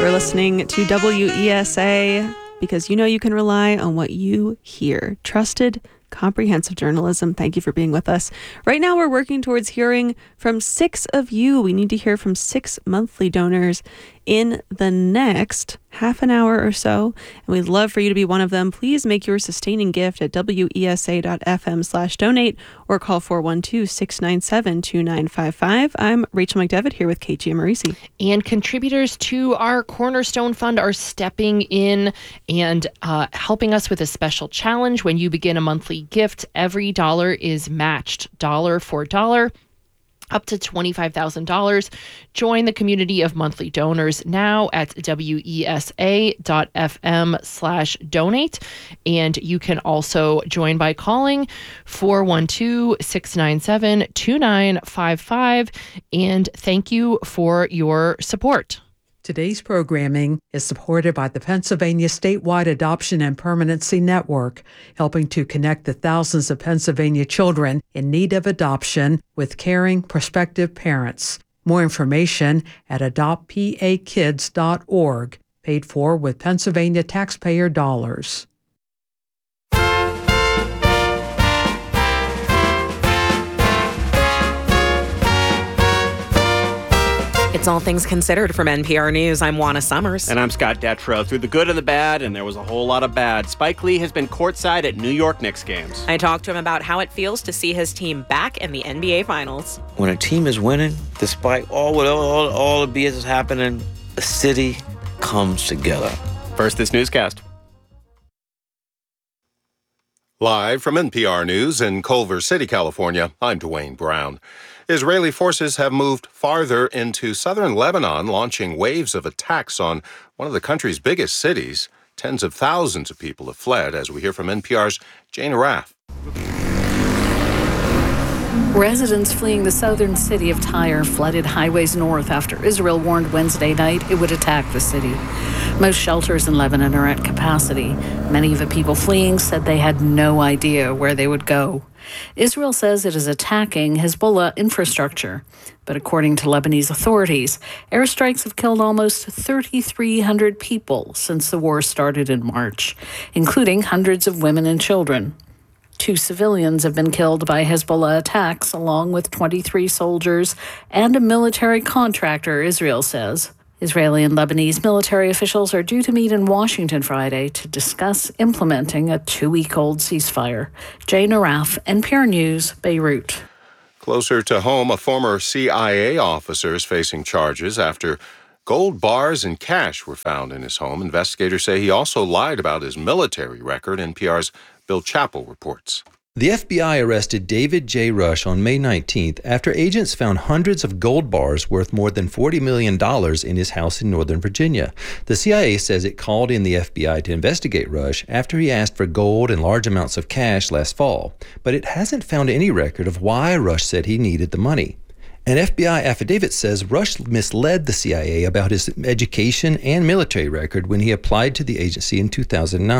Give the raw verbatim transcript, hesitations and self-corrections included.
You're listening to W E S A because you know you can rely on what you hear. Trusted, comprehensive journalism. Thank you for being with us. Right now, we're working towards hearing from six of you. We need to hear from six monthly donors in the next half an hour or so, and we'd love for you to be one of them. Please make your sustaining gift at wesa.fm slash donate or call four one two, six nine seven, two nine five five. I'm Rachel McDevitt here with Kate Giammarisi. And contributors to our Cornerstone Fund are stepping in and uh, helping us with a special challenge. When you begin a monthly gift, every dollar is matched dollar for dollar, up to twenty-five thousand dollars. Join the community of monthly donors now at wesa.fm slash donate. And you can also join by calling four one two, six nine seven, two nine five five. And thank you for your support. Today's programming is supported by the Pennsylvania Statewide Adoption and Permanency Network, helping to connect the thousands of Pennsylvania children in need of adoption with caring prospective parents. More information at adopt p a kids dot org, paid for with Pennsylvania taxpayer dollars. It's All Things Considered from N P R News. I'm Juana Summers. And I'm Scott Detrow. Through the good and the bad, and there was a whole lot of bad, Spike Lee has been courtside at New York Knicks games. I talked to him about how it feels to see his team back in the N B A Finals. When a team is winning, despite all all, all the B S is happening, the city comes together. First, this newscast. Live from N P R News in Culver City, California, I'm Dwayne Brown. Israeli forces have moved farther into southern Lebanon, launching waves of attacks on one of the country's biggest cities. Tens of thousands of people have fled, as we hear from N P R's Jane Raff. Residents fleeing the southern city of Tyre flooded highways north after Israel warned Wednesday night it would attack the city. Most shelters in Lebanon are at capacity. Many of the people fleeing said they had no idea where they would go. Israel says it is attacking Hezbollah infrastructure. But according to Lebanese authorities, airstrikes have killed almost three thousand three hundred people since the war started in March, including hundreds of women and children. Two civilians have been killed by Hezbollah attacks, along with twenty-three soldiers and a military contractor, Israel says. Israeli and Lebanese military officials are due to meet in Washington Friday to discuss implementing a two-week-old ceasefire. Jane Araf, N P R News, Beirut. Closer to home, a former C I A officer is facing charges after gold bars and cash were found in his home. Investigators say he also lied about his military record. N P R's Bill Chappell reports. The F B I arrested David J. Rush on May nineteenth after agents found hundreds of gold bars worth more than forty million dollars in his house in Northern Virginia. The C I A says it called in the F B I to investigate Rush after he asked for gold and large amounts of cash last fall, but it hasn't found any record of why Rush said he needed the money. An F B I affidavit says Rush misled the C I A about his education and military record when he applied to the agency in two thousand nine.